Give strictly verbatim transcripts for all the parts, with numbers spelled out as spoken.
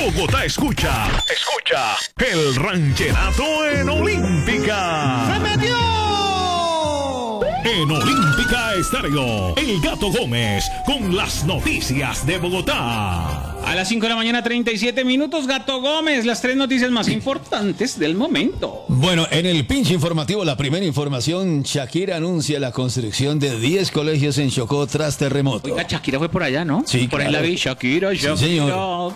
Bogotá escucha, escucha el ranchenato en Olímpica. ¡Se metió! En Olímpica Estéreo, El Gato Gómez con las noticias de Bogotá. A las cinco de la mañana, treinta y siete minutos, Gato Gómez, las tres noticias más importantes del momento. Bueno, en el pinche informativo, la primera información, Shakira anuncia la construcción de diez colegios en Chocó tras terremoto. Oiga, Shakira fue por allá, ¿no? Sí, por claro. ahí la vi, Shakira, Shakira. Sí, señor.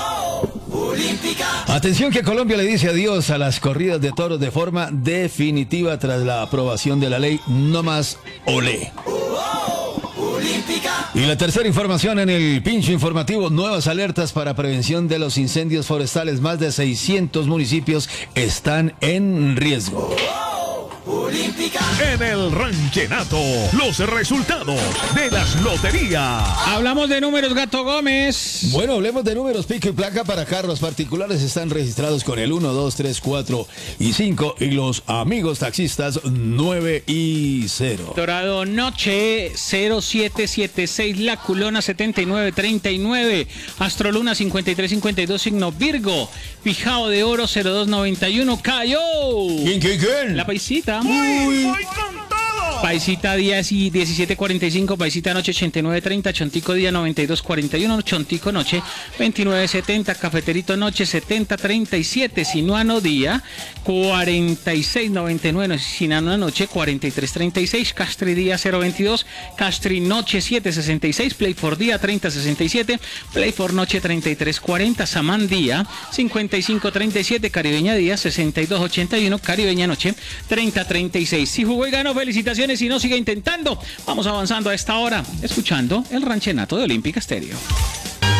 Atención que Colombia le dice adiós a las corridas de toros de forma definitiva tras la aprobación de la ley No Más Olé. Y la tercera información en el pincho informativo, nuevas alertas para prevención de los incendios forestales. Más de seiscientos municipios están en riesgo. En el ranchenato, los resultados de las loterías. Hablamos de números, Gato Gómez. Bueno, hablemos de números. Pico y placa para carros particulares están registrados con el uno, dos, tres, cuatro y cinco. Y los amigos taxistas nueve y cero. Dorado Noche cero siete siete seis, La Culona setenta y nueve treinta y nueve, Astroluna cincuenta y tres cincuenta y dos, signo Virgo, Fijao de Oro cero dos noventa y uno, cayó. ¿Quién, quién, quién? La Paisita. ¡Uy! ¡Voy con todo! Paisita día diecisiete cuarenta y cinco, Paisita noche ochenta y nueve treinta, Chontico día noventa y dos cuarenta y uno, Chontico noche veintinueve setenta, Cafeterito noche setenta treinta y siete, Sinuano día cuarenta y seis noventa y nueve, Sinano noche cuarenta y tres treinta y seis, Castri día cero veintidós, Castri noche siete sesenta y seis, Play for día treinta sesenta y siete, Play for noche treinta y tres cuarenta, Samán día cincuenta y cinco treinta y siete, Caribeña día sesenta y dos ochenta y uno, Caribeña noche treinta treinta y seis. Si jugó y ganó, felicitaciones. Si no, sigue intentando. Vamos avanzando a esta hora, escuchando el ranchenato de Olímpica Estéreo.